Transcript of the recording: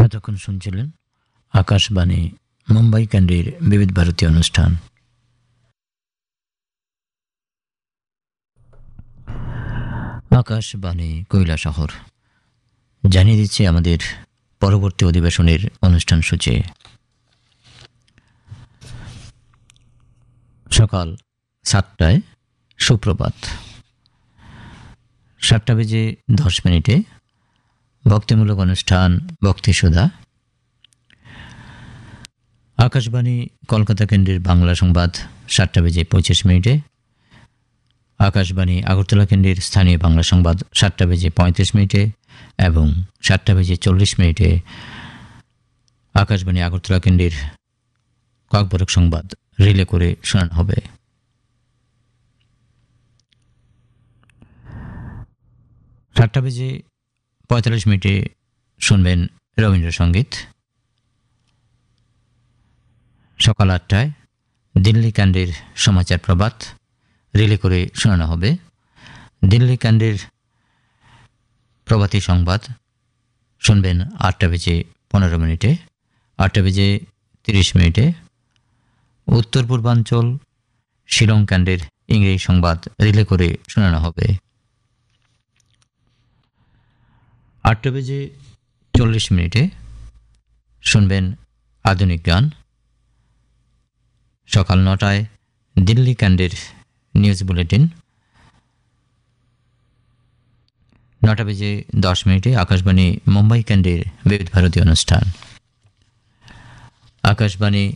এতক্ষণ শুনছিলেন আকাশবাণী মুম্বাই কেন্দ্রের বিবিধ ভারতী অনুষ্ঠান। আকাশবাণী কৈলাসহর জানিয়ে দিচ্ছে আমাদের পরবর্তী অধিবেশনের অনুষ্ঠান সূচি। সকাল 7টায় সুপ্রভাত, 7:10 ভক্তিমূলক অনুষ্ঠান ভক্তিসুধা। আকাশবাণী কলকাতা কেন্দ্রের বাংলা সংবাদ 7:25, আকাশবাণী আগরতলা কেন্দ্রের স্থানীয় বাংলা সংবাদ 7:35 এবং 7:40 আকাশবাণী আগরতলা কেন্দ্রের ককবরক সংবাদ রিলে করে শোনানো হবে। সাতটা বেজে 45 শুনবেন রবীন্দ্রসঙ্গীত। সকাল 8টায় দিল্লি কেন্দ্রের সমাচার প্রভাত রিলে করে শোনানো হবে। দিল্লি কেন্দ্রের প্রভাতী সংবাদ শুনবেন 8:15, 8:30 উত্তর পূর্বাঞ্চল শিলং কেন্দ্রের ইংরেজি সংবাদ রিলে করে শোনানো হবে। 8:40 শুনবেন আধুনিক গান। সকাল 9টায় দিল্লি কেন্দ্রের নিউজ বুলেটিন। 9:10 আকাশবাণী মুম্বাই কেন্দ্রের বিবিধ ভারতী অনুষ্ঠান। আকাশবাণী